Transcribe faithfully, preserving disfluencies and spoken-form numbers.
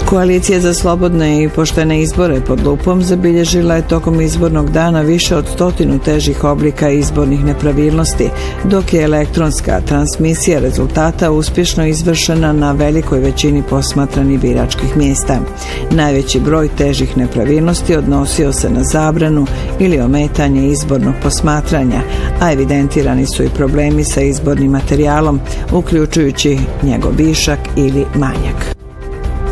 Koalicija za slobodne i poštene izbore pod lupom zabilježila je tokom izbornog dana više od stotinu težih oblika izbornih nepravilnosti, dok je elektronska transmisija rezultata uspješno izvršena na velikoj većini posmatranih biračkih mjesta. Najveći broj težih nepravilnosti odnosio se na zabranu ili ometanje izbornog posmatranja, a evidentirani su i problemi sa izbornim materijalom, uključujući njegov višak ili manjak.